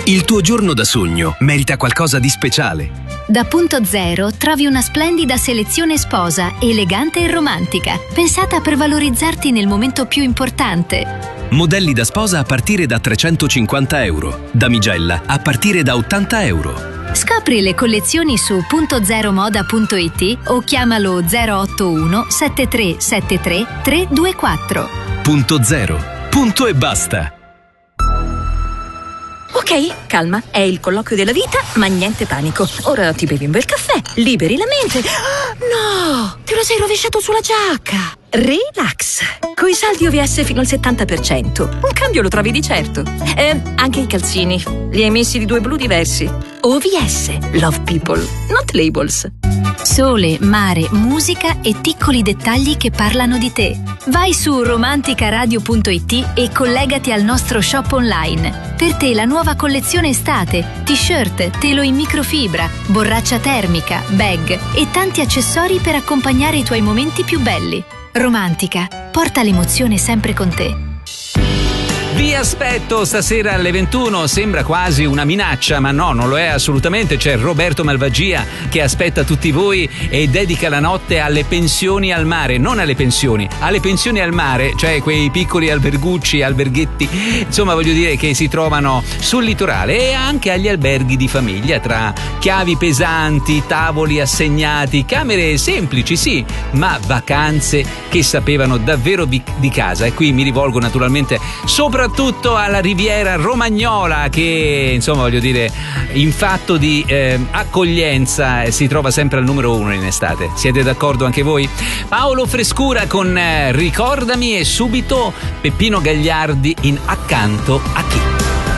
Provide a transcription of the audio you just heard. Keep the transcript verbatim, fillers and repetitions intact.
Il tuo giorno da sogno merita qualcosa di speciale. Da Punto Zero trovi una splendida selezione sposa, elegante e romantica, pensata per valorizzarti nel momento più importante. Modelli da sposa a partire da trecentocinquanta euro, damigella a partire da ottanta euro. Scopri le collezioni su punto zero moda punto it o chiamalo zero otto uno sette tre sette tre tre due quattro. Punto Zero. Punto e basta. Ok, calma, è il colloquio della vita, ma niente panico. Ora ti bevi un bel caffè, liberi la mente. No, te lo sei rovesciato sulla giacca. Relax. Coi saldi O V S fino al settanta per cento. Un cambio lo trovi di certo. E anche i calzini. Li hai messi di due blu diversi. O V S. Love people, not labels. Sole, mare, musica e piccoli dettagli che parlano di te. Vai su romanticaradio punto it e collegati al nostro shop online. Per te la nuova collezione estate, t-shirt, telo in microfibra, borraccia termica, bag e tanti accessori per accompagnare i tuoi momenti più belli. Romantica, porta l'emozione sempre con te. Vi aspetto stasera alle ventuno, sembra quasi una minaccia, ma no, non lo è assolutamente. C'è Roberto Malvagia che aspetta tutti voi e dedica la notte alle pensioni al mare, non alle pensioni, alle pensioni al mare, cioè quei piccoli albergucci, alberghetti, insomma voglio dire che si trovano sul litorale, e anche agli alberghi di famiglia, tra chiavi pesanti, tavoli assegnati, camere semplici sì, ma vacanze che sapevano davvero di, di casa. E qui mi rivolgo naturalmente soprattutto Soprattutto alla Riviera Romagnola, che insomma voglio dire in fatto di eh, accoglienza si trova sempre al numero uno in estate. Siete d'accordo anche voi? Paolo Frescura con eh, Ricordami, e subito Peppino Gagliardi in Accanto a chi.